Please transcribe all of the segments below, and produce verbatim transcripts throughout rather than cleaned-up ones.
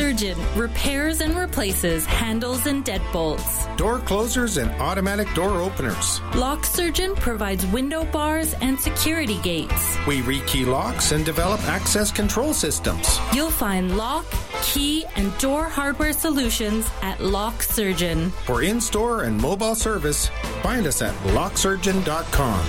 Surgeon repairs and replaces handles and deadbolts. Door closers and automatic door openers. Lock Surgeon provides window bars and security gates. We rekey locks and develop access control systems. You'll find lock, key, and door hardware solutions at Lock Surgeon. For in-store and mobile service, find us at lock surgeon dot com.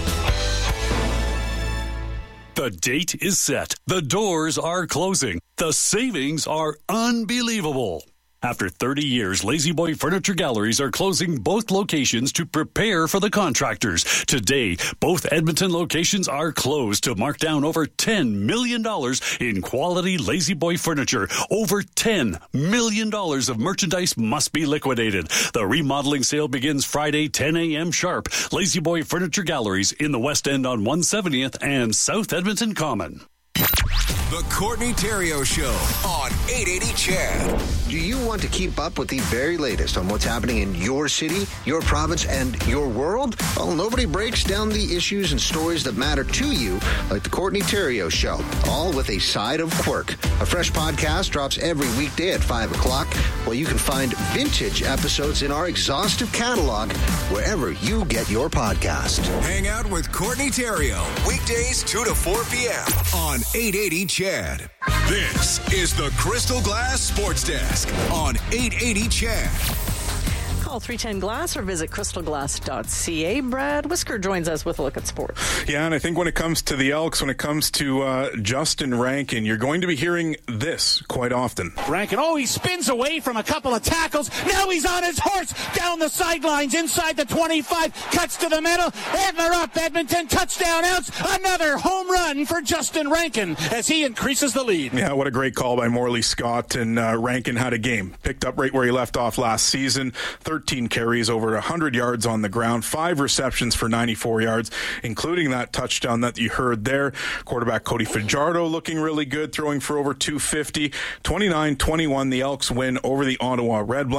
The date is set. The doors are closing. The savings are unbelievable. After thirty years, La-Z-Boy Furniture Galleries are closing both locations to prepare for the contractors. Today, both Edmonton locations are closed to mark down over ten million dollars in quality La-Z-Boy furniture. Over ten million dollars of merchandise must be liquidated. The remodeling sale begins Friday, ten a.m. sharp. La-Z-Boy Furniture Galleries in the West End on one hundred seventieth and South Edmonton Common. The Courtney Theriault Show on eight eighty C H E D. Do you want to keep up with the very latest on what's happening in your city, your province, and your world? Well, nobody breaks down the issues and stories that matter to you like the Courtney Theriault Show, all with a side of quirk. A fresh podcast drops every weekday at five o'clock, where you can find vintage episodes in our exhaustive catalog wherever you get your podcast. Hang out with Courtney Theriault, weekdays two to four p.m. on eight eighty C H E D. This is the Crystal Glass Sports Desk on eight eighty C H E D. Call three ten glass or visit crystal glass dot c a. Brad Whisker joins us with a look at sports. Yeah, and I think when it comes to the Elks, when it comes to uh, Justin Rankin, you're going to be hearing this quite often. Rankin, oh, he spins away from a couple of tackles. Now he's on his horse down the sidelines inside the twenty-five. Cuts to the middle. Edler up, Edmonton. Touchdown outs. Another home run for Justin Rankin as he increases the lead. Yeah, what a great call by Morley Scott. And uh, Rankin had a game. Picked up right where he left off last season. thirteen carries, over one hundred yards on the ground, five receptions for ninety-four yards, including that touchdown that you heard there. Quarterback Cody Fajardo looking really good, throwing for over two fifty. twenty-nine twenty-one, the Elks win over the Ottawa Redblacks.